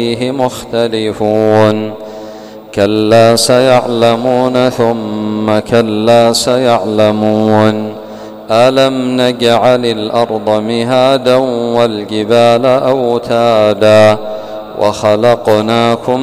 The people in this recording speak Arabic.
فيه مختلفون كلا سيعلمون ثم كلا سيعلمون ألم نجعل الأرض مهادا والجبال أوتادا وخلقناكم